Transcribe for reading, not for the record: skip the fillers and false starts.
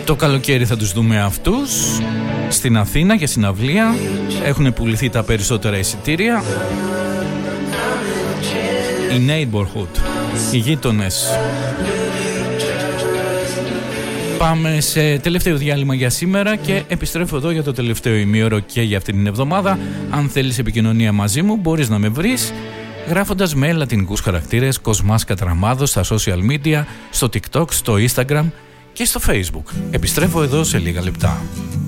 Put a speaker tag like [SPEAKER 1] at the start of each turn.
[SPEAKER 1] Το καλοκαίρι θα τους δούμε αυτούς στην Αθήνα για συναυλία. Έχουν πουληθεί τα περισσότερα εισιτήρια. Η Neighborhood, οι γείτονες. Πάμε σε τελευταίο διάλειμμα για σήμερα και επιστρέφω εδώ για το τελευταίο ημίωρο και για αυτή την εβδομάδα. Αν θέλεις επικοινωνία μαζί μου μπορείς να με βρεις γράφοντας με λατινικούς χαρακτήρες Κοσμάς Κατραμάδος στα social media, στο TikTok, στο Instagram και στο Facebook. Επιστρέφω εδώ σε λίγα λεπτά.